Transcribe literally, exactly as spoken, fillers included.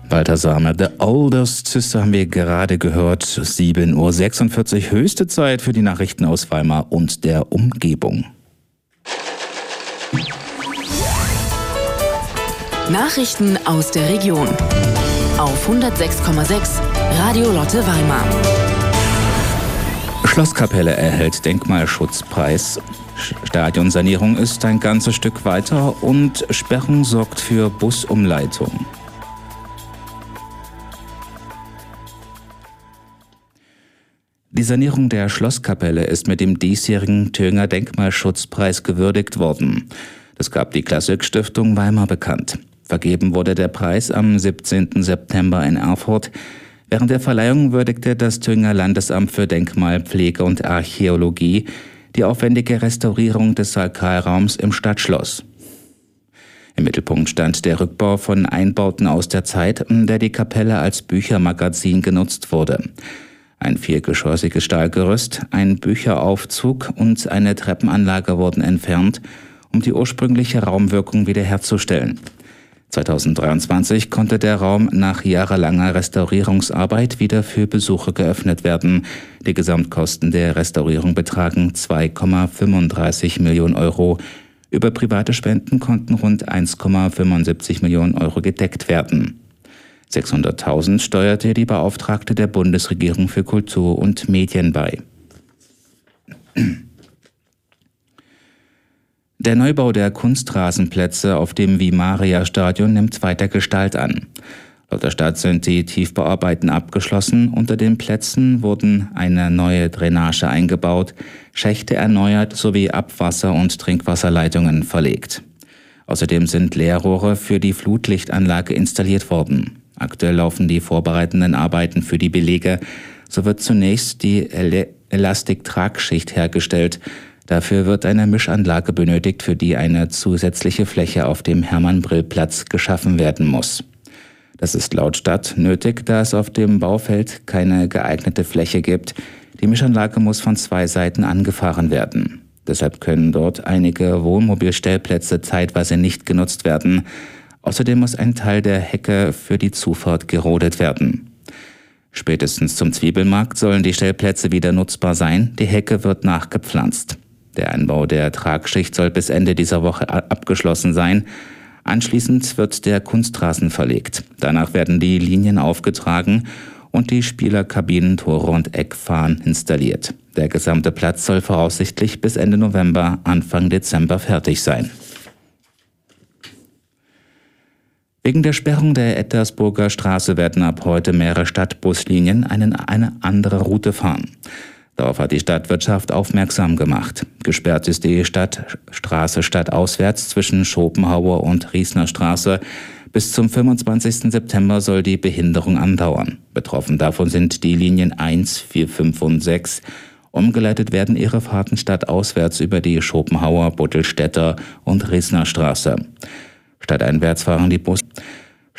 Balthasar, The Oldest Sister haben wir gerade gehört. sieben Uhr sechsundvierzig, höchste Zeit für die Nachrichten aus Weimar und der Umgebung. Nachrichten aus der Region auf hundertsechs Komma sechs Radio Lotte Weimar. Schlosskapelle erhält Denkmalschutzpreis. Stadionsanierung ist ein ganzes Stück weiter und Sperrung sorgt für Busumleitung. Die Sanierung der Schlosskapelle ist mit dem diesjährigen Thüringer Denkmalschutzpreis gewürdigt worden. Das gab die Klassik-Stiftung Weimar bekannt. Vergeben wurde der Preis am siebzehnten September in Erfurt. Während der Verleihung würdigte das Thüringer Landesamt für Denkmalpflege und Archäologie die aufwendige Restaurierung des Sakralraums im Stadtschloss. Im Mittelpunkt stand der Rückbau von Einbauten aus der Zeit, in der die Kapelle als Büchermagazin genutzt wurde. Ein viergeschossiges Stahlgerüst, ein Bücheraufzug und eine Treppenanlage wurden entfernt, um die ursprüngliche Raumwirkung wiederherzustellen. zweitausenddreiundzwanzig konnte der Raum nach jahrelanger Restaurierungsarbeit wieder für Besucher geöffnet werden. Die Gesamtkosten der Restaurierung betragen zwei Komma fünfunddreißig Millionen Euro. Über private Spenden konnten rund eins Komma fünfundsiebzig Millionen Euro gedeckt werden. sechshunderttausend steuerte die Beauftragte der Bundesregierung für Kultur und Medien bei. Der Neubau der Kunstrasenplätze auf dem Vimaria-Stadion nimmt weiter Gestalt an. Laut der Stadt sind die Tiefbauarbeiten abgeschlossen. Unter den Plätzen wurden eine neue Drainage eingebaut, Schächte erneuert sowie Abwasser- und Trinkwasserleitungen verlegt. Außerdem sind Leerrohre für die Flutlichtanlage installiert worden. Aktuell laufen die vorbereitenden Arbeiten für die Belege. So wird zunächst die El- Elastiktragschicht hergestellt. Dafür wird eine Mischanlage benötigt, für die eine zusätzliche Fläche auf dem Hermann-Brill-Platz geschaffen werden muss. Das ist laut Stadt nötig, da es auf dem Baufeld keine geeignete Fläche gibt. Die Mischanlage muss von zwei Seiten angefahren werden. Deshalb können dort einige Wohnmobilstellplätze zeitweise nicht genutzt werden. Außerdem muss ein Teil der Hecke für die Zufahrt gerodet werden. Spätestens zum Zwiebelmarkt sollen die Stellplätze wieder nutzbar sein. Die Hecke wird nachgepflanzt. Der Einbau der Tragschicht soll bis Ende dieser Woche abgeschlossen sein. Anschließend wird der Kunstrasen verlegt. Danach werden die Linien aufgetragen und die Spielerkabinen, Tore und Eckfahnen installiert. Der gesamte Platz soll voraussichtlich bis Ende November, Anfang Dezember fertig sein. Wegen der Sperrung der Ettersburger Straße werden ab heute mehrere Stadtbuslinien einen, eine andere Route fahren. Darauf hat die Stadtwirtschaft aufmerksam gemacht. Gesperrt ist die Stadtstraße stadtauswärts zwischen Schopenhauer und Riesner Straße. Bis zum fünfundzwanzigsten September soll die Behinderung andauern. Betroffen davon sind die Linien eins, vier, fünf und sechs. Umgeleitet werden ihre Fahrten stadtauswärts über die Schopenhauer, Buttelstädter und Riesner Straße. Stadteinwärts fahren die Busse